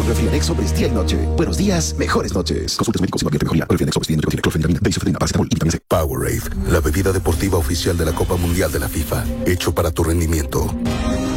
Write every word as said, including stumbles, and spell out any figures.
Con Refrianex Sobres día y noche. Buenos días, mejores noches. Consultas médicos y advierte mejoría. Refrianex Sobres día y noche contiene clorfeniramina, benzofenadina, paracetamol y vitamina C. Powerade, la bebida deportiva oficial de la Copa Mundial de la FIFA. Hecho para tu rendimiento.